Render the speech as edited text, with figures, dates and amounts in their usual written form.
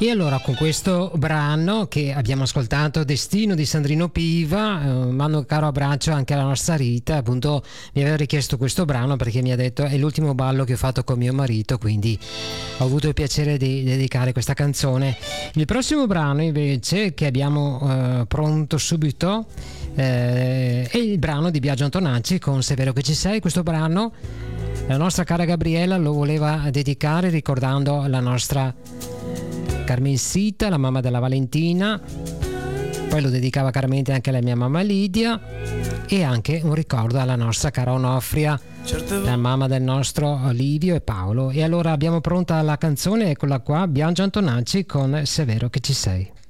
E allora con questo brano che abbiamo ascoltato, Destino di Sandrino Piva, mando un caro abbraccio anche alla nostra Rita. Appunto mi aveva richiesto questo brano perché mi ha detto è l'ultimo ballo che ho fatto con mio marito, quindi ho avuto il piacere di dedicare questa canzone. Il prossimo brano invece che abbiamo pronto subito è il brano di Biagio Antonacci con Se è vero che ci sei. Questo brano la nostra cara Gabriella lo voleva dedicare ricordando la nostra Carmensita, la mamma della Valentina, poi lo dedicava caramente anche alla mia mamma Lidia e anche un ricordo alla nostra cara Onofria, la mamma del nostro Livio e Paolo. E allora abbiamo pronta la canzone, eccola qua, Biagio Antonacci con Se è vero che ci sei.